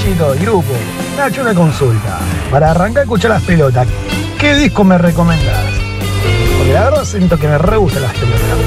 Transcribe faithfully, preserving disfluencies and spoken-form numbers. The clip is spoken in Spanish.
Nachito, grupo. Nacho, una consulta. Para arrancar a escuchar las pelotas, ¿qué disco me recomendás? Porque la verdad siento que me re gustan las pelotas.